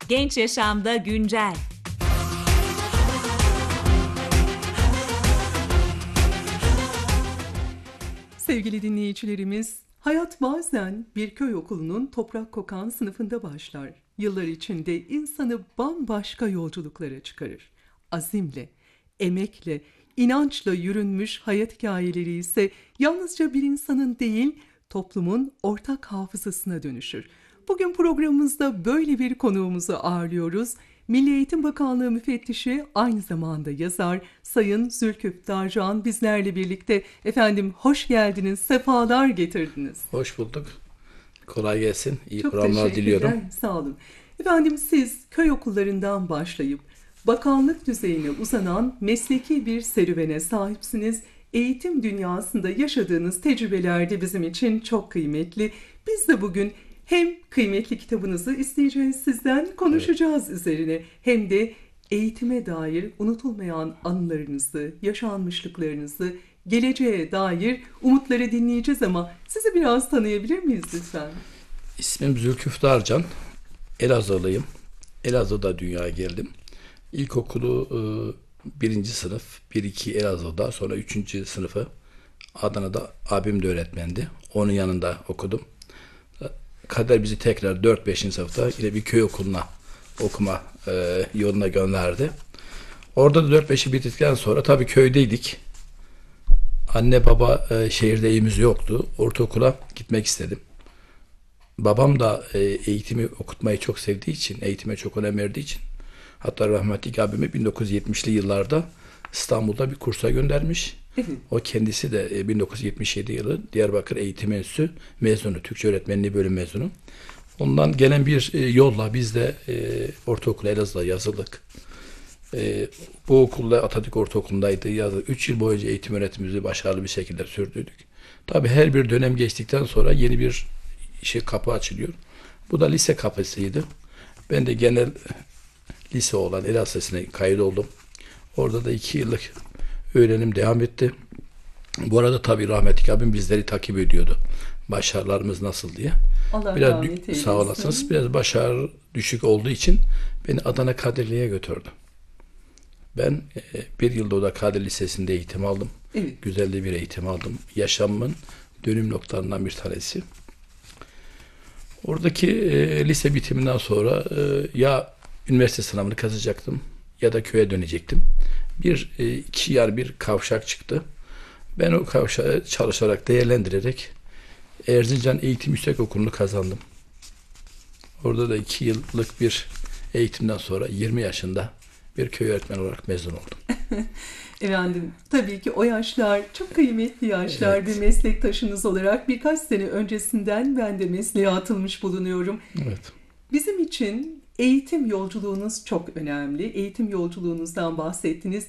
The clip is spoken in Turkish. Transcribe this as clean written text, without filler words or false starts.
Genç Yaşamda Güncel. Sevgili dinleyicilerimiz, hayat bazen bir köy okulunun toprak kokan sınıfında başlar. Yıllar içinde insanı bambaşka yolculuklara çıkarır. Azimle, emekle, inançla yürünmüş hayat hikayeleri ise yalnızca bir insanın değil, toplumun ortak hafızasına dönüşür. Bugün programımızda böyle bir konuğumuzu ağırlıyoruz. Milli Eğitim Bakanlığı müfettişi, aynı zamanda yazar Sayın Zülküf Darcan bizlerle birlikte. Efendim hoş geldiniz, sefalar getirdiniz. Hoş bulduk. Kolay gelsin. İyi Çok programlar diliyorum. teşekkürler, sağ olun. Efendim siz köy okullarından başlayıp bakanlık düzeyine uzanan mesleki bir serüvene sahipsiniz. Eğitim dünyasında yaşadığınız tecrübeler de bizim için çok kıymetli. Biz de bugün hem kıymetli kitabınızı isteyeceğiz sizden, konuşacağız üzerine, hem de eğitime dair unutulmayan anılarınızı, yaşanmışlıklarınızı, geleceğe dair umutları dinleyeceğiz ama sizi biraz tanıyabilir miyiz lütfen? İsmim Zülküf Darcan. Elazığlıyım. Elazığ'da dünyaya geldim. İlkokulu 1. sınıf, 1-2 Elazığ'da, sonra 3. sınıfı Adana'da, abim de öğretmendi. Onun yanında okudum. Kader bizi tekrar 4-5. sınıfta yine bir köy okuluna okuma yoluna gönderdi. Orada da 4-5'i bitirdikten sonra tabii köydeydik. Anne baba şehirde evimiz yoktu. Ortaokula gitmek istedim. Babam da eğitimi okutmayı çok sevdiği için, eğitime çok önem verdiği için, hatta rahmetli abimi 1970'li yıllarda İstanbul'da bir kursa göndermiş. O kendisi de 1977 yılı Diyarbakır Eğitim Enstitüsü mezunu, Türkçe öğretmenliği bölüm mezunu. Ondan gelen bir yolla biz de ortaokul Elazığ'da yazıldık. Bu okulda Atatürk Ortaokulu'ndaydı. 3 yıl boyunca eğitim öğretimimizi başarılı bir şekilde sürdürdük. Tabii her bir dönem geçtikten sonra yeni bir kapı açılıyor. Bu da lise kapısıydı. Ben de genel lise olan Elazığ Lisesi'ne kaydoldum. Orada da 2 yıllık öğrenim devam etti. Bu arada tabii rahmetli abim bizleri takip ediyordu. Başarılarımız nasıl diye. Allah Biraz rahmet eylesin. sağ olasınız. Biraz başarı düşük olduğu için beni Adana Kadirli'ye götürdü. Ben bir yılda o da Kadir Lisesi'nde eğitim aldım. Evet. Güzel de bir eğitim aldım. Yaşamımın dönüm noktalarından bir tanesi. Oradaki lise bitiminden sonra ya üniversite sınavını kazanacaktım ya da köye dönecektim. İki yer bir kavşak çıktı. Ben o kavşağı çalışarak, değerlendirerek Erzincan Eğitim Yüksekokulu'nu kazandım. Orada da 2 yıllık bir eğitimden sonra 20 yaşında bir köy öğretmeni olarak mezun oldum. Efendim tabii ki o yaşlar çok kıymetli yaşlar. Evet. Bir meslektaşınız olarak birkaç sene öncesinden ben de mesleğe atılmış bulunuyorum. Evet. Bizim için eğitim yolculuğunuz çok önemli. Eğitim yolculuğunuzdan bahsettiniz.